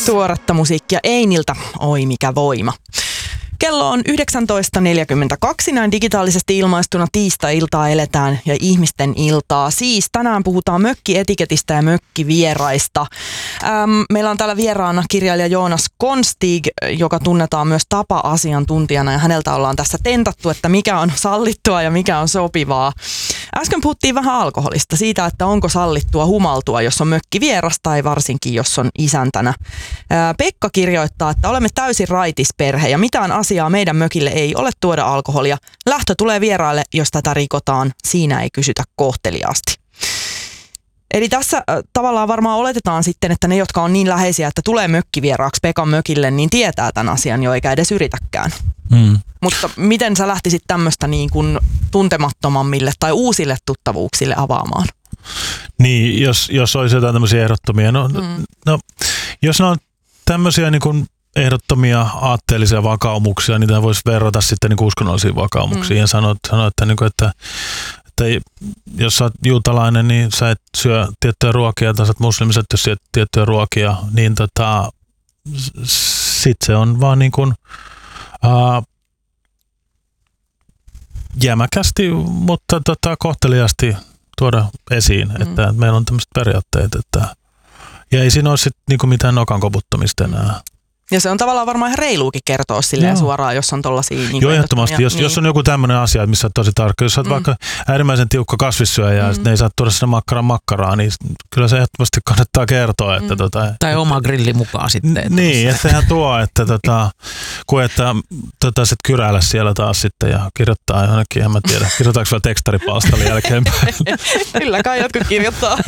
Tuoretta musiikkia Einiltä, oi mikä voima. Kello on 19.42, näin digitaalisesti ilmaistuna tiistai-iltaa eletään ja ihmisten iltaa. Siis tänään puhutaan mökkietiketistä ja mökkivieraista. Meillä on täällä vieraana kirjailija Joonas Konstig, joka tunnetaan myös tapa-asiantuntijana ja häneltä ollaan tässä tentattu, että mikä on sallittua ja mikä on sopivaa. Äsken puhuttiin vähän alkoholista, siitä, että onko sallittua humaltua, jos on mökkivieras tai varsinkin jos on isäntänä. Pekka kirjoittaa, että olemme täysin raitisperhe ja mitään asiaa meidän mökille ei ole tuoda alkoholia. Lähtö tulee vieraille, jos tätä rikotaan. Siinä ei kysytä kohteliaasti. Eli tässä tavallaan varmaan oletetaan sitten, että ne, jotka on niin läheisiä, että tulee mökkivieraaksi Pekan mökille, niin tietää tämän asian jo eikä edes yritäkään. Mutta miten sä lähtisit tämmöistä niin kuin tuntemattomammille tai uusille tuttavuuksille avaamaan? Niin, jos olisi jotain tämmöisiä ehdottomia. No, jos ne on tämmöisiä niin kuin ehdottomia aatteellisia vakaumuksia, niitä voisi verrata sitten niin kuin uskonnollisiin vakaumuksiin ja sanoa, että jos sä oot juutalainen, niin sä et syö tiettyjä ruokia, tai sä oot muslimi, sä et syö tiettyjä ruokia, niin sit se on vaan niin kuin jämäkästi, mutta kohteliaasti tuoda esiin, että meillä on tämmöiset periaatteet, ja ei siinä ole sit niinku mitään nokan koputtamista enää. Ja se on tavallaan varmaan ihan reiluukin kertoa silleen suoraan, jos on tollaisia... Niin joo, ehdottomasti. Jos on joku tämmöinen asia, missä on tosi tarkka, jos olet vaikka äärimmäisen tiukka kasvissyöjä ja sitten ei saa tuoda sinne makkaraa, niin kyllä se ehdottomasti kannattaa kertoa. Että tai oma grilli mukaan sitten. Niin, että sehän tuo, että sit kyräillä siellä taas sitten ja kirjoittaa jonnekin, en mä tiedä, kirjoitaanko vielä tekstaripalstalle jälkeenpäin. Kyllä kai jotkut kirjoittaa.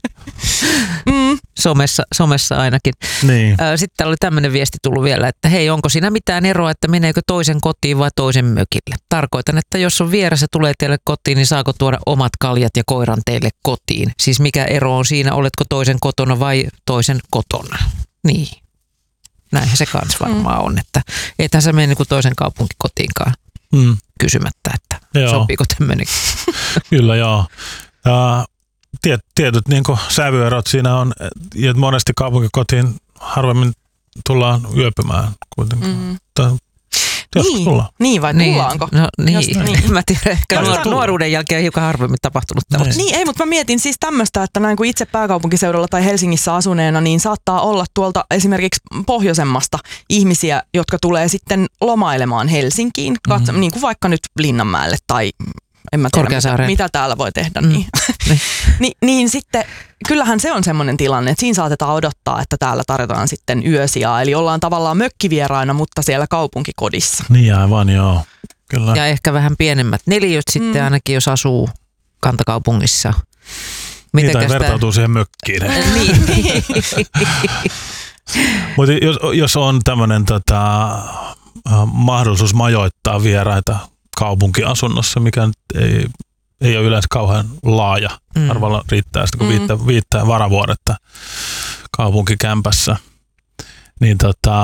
Somessa ainakin. Niin. Sitten täällä oli tämmöinen viesti tullut vielä, että hei, onko siinä mitään eroa, että meneekö toisen kotiin vai toisen mökille? Tarkoitan, että jos on vieras ja tulee teille kotiin, niin saako tuoda omat kaljat ja koiran teille kotiin? Siis mikä ero on siinä, oletko toisen kotona vai toisen kotona? Niin. Näinhän se kans varmaan on, että ethän sä mene niin toisen kaupunkikotiinkaan kysymättä, että sopiiko tämmöinenkin. Kyllä joo. Tietyt niin sävyerot siinä on, että monesti kaupunkikotiin harvemmin tullaan yöpymään kuitenkin. Niin vai tullaanko? No niin. Mä tiedän, ehkä nuoruuden jälkeen hiukan harvemmin tapahtunut tällaista. Niin, ei, mutta mä mietin siis tämmöistä, että näin kuin itse pääkaupunkiseudulla tai Helsingissä asuneena, niin saattaa olla tuolta esimerkiksi pohjoisemmasta ihmisiä, jotka tulee sitten lomailemaan Helsinkiin, niin kuin vaikka nyt Linnanmäelle tai en mä tiedä, mitä täällä voi tehdä. Niin sitten kyllähän se on semmoinen tilanne, että siinä saatetaan odottaa, että täällä tarjotaan sitten yösijaa. Eli ollaan tavallaan mökkivieraina, mutta siellä kaupunkikodissa. Niin aivan, joo. Kyllä. Ja ehkä vähän pienemmät neliöt sitten ainakin, jos asuu kantakaupungissa. Niitä vertautuu siihen mökkiin. Niin. Mutta jos on tämmöinen mahdollisuus majoittaa vieraita kaupunkiasunnossa, mikä ei ole yleensä kauhean laaja. Arvalla riittää sitten, kun viittää varavuodetta kaupunkikämpässä. Niin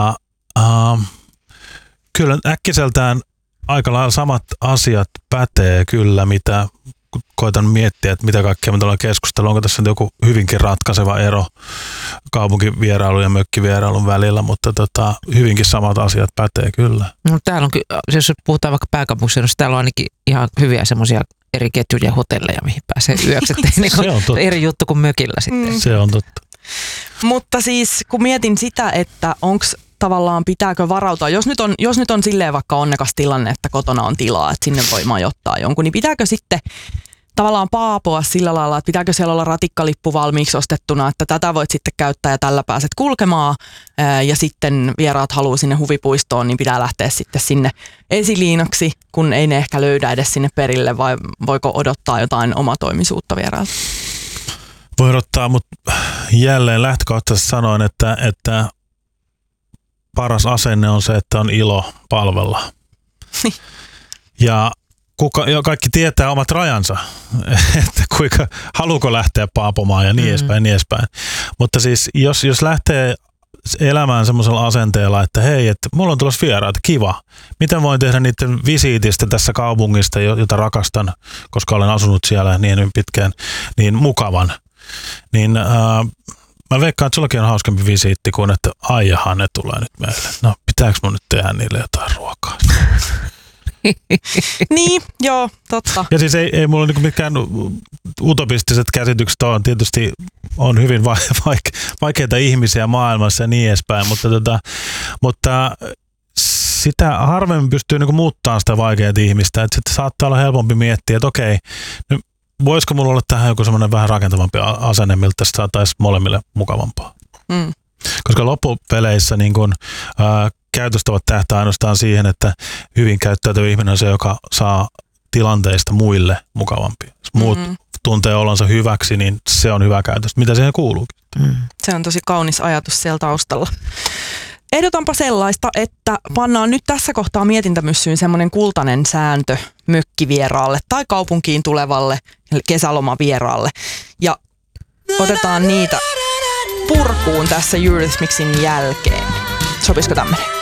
kyllä äkkiseltään aika lailla samat asiat pätee kyllä, mitä koitan miettiä, että mitä kaikkea me tullaan keskustelua. Onko tässä joku hyvinkin ratkaiseva ero kaupunkivierailun ja mökkivierailun välillä, mutta hyvinkin samat asiat pätee kyllä. No, täällä on, jos puhutaan vaikka pääkaupunkiseudussa, täällä on ainakin ihan hyviä semmoisia eri ketjuja hotelleja, mihin pääsee yöksi. Niin eri juttu kuin mökillä sitten. Se on totta. Mutta siis kun mietin sitä, että onko tavallaan pitääkö varautua, jos nyt on silleen vaikka onnekas tilanne, että kotona on tilaa, että sinne voi majoittaa jonkun, niin pitääkö sitten tavallaan paapoa sillä lailla, että pitääkö siellä olla ratikkalippu valmiiksi ostettuna, että tätä voit sitten käyttää ja tällä pääset kulkemaan ja sitten vieraat haluaa sinne huvipuistoon, niin pitää lähteä sitten sinne esiliinaksi, kun ei ne ehkä löydä edes sinne perille, vai voiko odottaa jotain omatoimisuutta vierailta? Voi odottaa, mutta jälleen lähtökohtaisesti sanoin, että paras asenne on se, että on ilo palvella. Ja kaikki tietää omat rajansa, että kuinka haluuko lähteä paapomaan ja niin edespäin. Mutta siis jos lähtee elämään semmoisella asenteella, että hei, että mulla on tulossa vieraita, kiva. Miten voin tehdä niiden visiitistä tässä kaupungista, jota rakastan, koska olen asunut siellä niin pitkään, niin mukavan. Niin Mä veikkaan, että sullakin on hauskempi visiitti kuin, että aijahan ne tulee nyt meille. No, pitääkö mun nyt tehdä niille jotain ruokaa? Niin, joo, totta. Ja siis ei mulla niinku mikään utopistiset käsitykset on. Tietysti on hyvin vaikeita ihmisiä maailmassa ja niin edespäin, mutta sitä harvemmin pystyy niinku muuttamaan sitä vaikeaa ihmistä. Että sitten saattaa olla helpompi miettiä, että okei, nyt voisiko mulla olla tähän joku semmoinen vähän rakentavampi asenne, miltä tästä saataisiin molemmille mukavampaa. Mm. Koska loppupeleissä niin kun, käytöstavat tähtää ainoastaan siihen, että hyvin käyttäytyvä ihminen on se, joka saa tilanteista muille mukavampia. Jos muut tuntee olonsa hyväksi, niin se on hyvä käytös. Mitä siihen kuuluukin? Se on tosi kaunis ajatus siellä taustalla. Ehdotanpa sellaista, että pannaan nyt tässä kohtaa mietintämyssyyn semmoinen kultainen sääntö mökkivieraalle tai kaupunkiin tulevalle kesälomavieraalle. Ja otetaan niitä purkuun tässä Eurythmicsin jälkeen. Sopisiko tämmöinen?